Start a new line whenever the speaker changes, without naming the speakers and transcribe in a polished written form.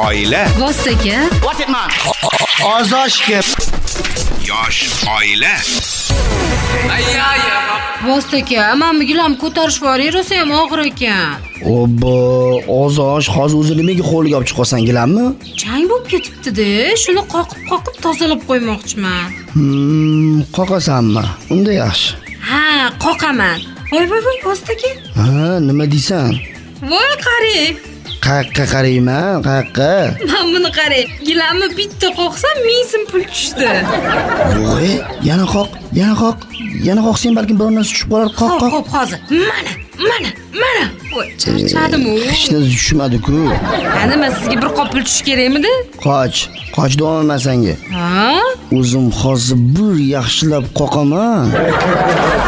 oila.
Vostaka.
What's it, man?
Ozoshga.
Yosh oila.
Vostaka, men gilam ko'tarish yuboring, rosa ham og'ir ekan.
Obbo, Ozosh, hozir o'zi nimaga qo'liga olib chiqasan gilammi?
Chang bo'lib ketibdi-da, shuni qoqib tozalab qo'ymoqchiman.
Qoqasanmi? Unda yaxshi.
Ha, qoqaman. Voy, Vostaka.
Ha, nima deysan?
Voy, qarang.
Qayerga qarayman, qayerga?
Men buni qarang. Gilamni bitta qoqsam, ming so'm pul tushdi.
Voy, yana qoq. Yana qoqsang balkim bir narsa tushib qolar. Qoq.
Xo'p, hozir. Mana. Voy, charchadim-ku.
Hech narsa tushmadi-ku.
Ana, men sizga bir qop pul tush kerakmidi?
Qoch davom sanga.
Ha?
O'zim hozir bir yaxshilab qoqaman.